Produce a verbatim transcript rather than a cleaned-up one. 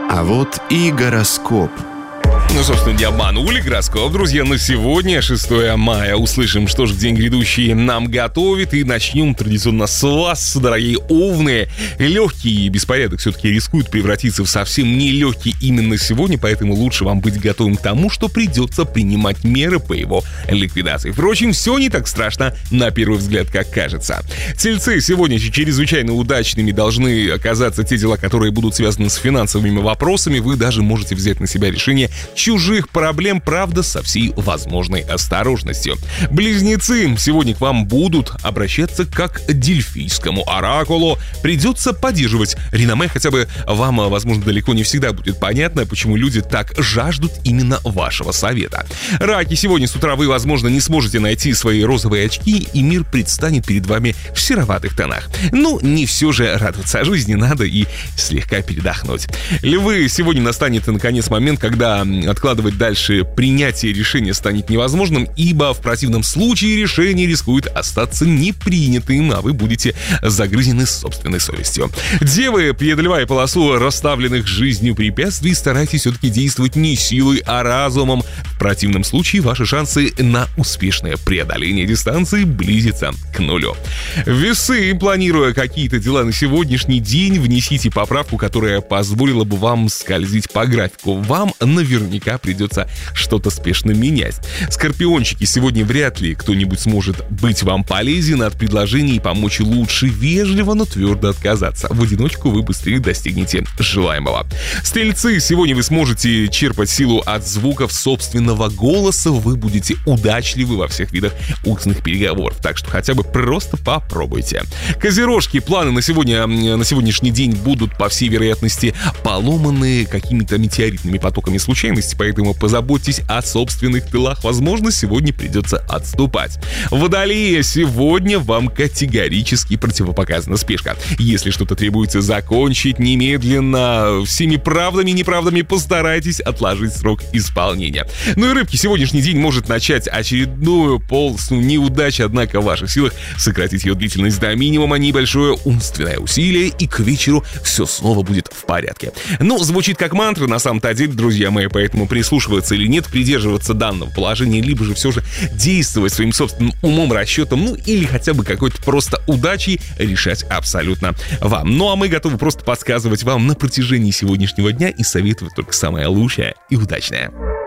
А вот и гороскоп. Ну, собственно, не обманули гороскоп, друзья. На сегодня, шестое мая, услышим, что же день грядущий нам готовит. И начнем традиционно с вас, дорогие овны. Легкий беспорядок все-таки рискует превратиться в совсем нелегкий именно сегодня, поэтому лучше вам быть готовым к тому, что придется принимать меры по его ликвидации. Впрочем, все не так страшно, на первый взгляд, как кажется. Тельцы, сегодня чрезвычайно удачными должны оказаться те дела, которые будут связаны с финансовыми вопросами. Вы даже можете взять на себя решение чужих проблем, правда, со всей возможной осторожностью. Близнецы, сегодня к вам будут обращаться как к дельфийскому оракулу. Придется поддерживать реноме, хотя бы вам, возможно, далеко не всегда будет понятно, почему люди так жаждут именно вашего совета. Раки, сегодня с утра вы, возможно, не сможете найти свои розовые очки, и мир предстанет перед вами в сероватых тонах. Ну, не все же радоваться жизни надо и слегка передохнуть. Львы, сегодня настанет, наконец, момент, когда откладывать дальше принятие решения станет невозможным, ибо в противном случае решение рискует остаться непринятым, а вы будете загрызены собственной совестью. Девы, преодолевая полосу расставленных жизнью препятствий, старайтесь все-таки действовать не силой, а разумом. В противном случае ваши шансы на успешное преодоление дистанции близятся к нулю. Весы, планируя какие-то дела на сегодняшний день, внесите поправку, которая позволила бы вам скользить по графику. Вам наверняка придется что-то спешно менять. Скорпиончики, сегодня вряд ли кто-нибудь сможет быть вам полезен. От предложений помочь лучше вежливо, но твердо отказаться. В одиночку вы быстрее достигнете желаемого. Стрельцы, сегодня вы сможете черпать силу от звуков собственного голоса. Вы будете удачливы во всех видах устных переговоров, так что хотя бы просто попробуйте. Козерожки, планы на сегодня, на сегодняшний день будут, по всей вероятности, поломаны какими-то метеоритными потоками случайности, поэтому позаботьтесь о собственных тылах. Возможно, сегодня придется отступать. Водолеи, сегодня вам категорически противопоказана спешка. Если что-то требуется закончить немедленно, всеми правдами и неправдами постарайтесь отложить срок исполнения. Ну и рыбки, сегодняшний день может начать очередную полосу неудач, однако в ваших силах сократить ее длительность до минимума, небольшое умственное усилие, и к вечеру все снова будет в порядке. Ну, звучит как мантра, на самом-то деле, друзья мои, поэтому прислушиваться или нет, придерживаться данного положения, либо же все же действовать своим собственным умом, расчетом, ну или хотя бы какой-то просто удачей, решать абсолютно вам. Ну а мы готовы просто подсказывать вам на протяжении сегодняшнего дня и советовать только самое лучшее и удачное.